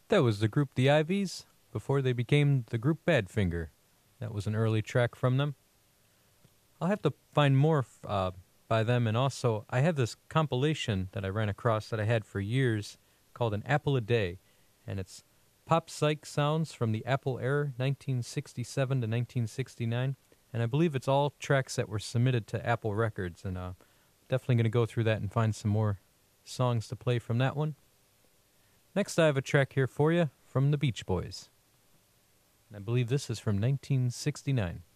That was the group The Ivies before they became the group Badfinger. That was an early track from them. I'll have to find more by them, and also I have this compilation that I ran across that I had for years called An Apple a Day, and it's pop psych sounds from the Apple era, 1967 to 1969, and I believe it's all tracks that were submitted to Apple Records, and definitely going to go through that and find some more songs to play from that one. Next, I have a track here for you from the Beach Boys. I believe this is from 1969.